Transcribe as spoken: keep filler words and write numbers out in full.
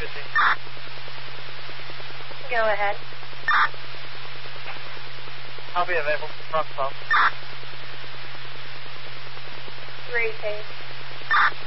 fifteen. Go ahead. I'll be available from phone. Three phase.